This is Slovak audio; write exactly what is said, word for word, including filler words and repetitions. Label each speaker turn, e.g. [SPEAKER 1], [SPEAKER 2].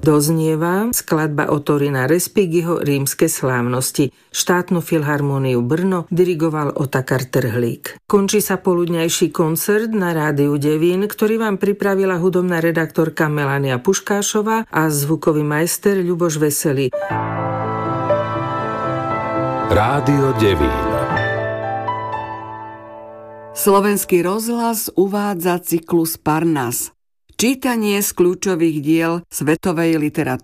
[SPEAKER 1] Doznieva skladba Ottorina Respighiho Rímske slávnosti. Štátnu filharmóniu Brno dirigoval Otakar Trhlík. Končí sa poludňajší koncert na Rádiu Devín, ktorý vám pripravila hudobná redaktorka Melania Puškášová a zvukový majster Ľuboš Veselý.
[SPEAKER 2] Rádio Devín.
[SPEAKER 3] Slovenský rozhlas uvádza cyklus Parnas. Čítanie z kľúčových diel svetovej literatúry.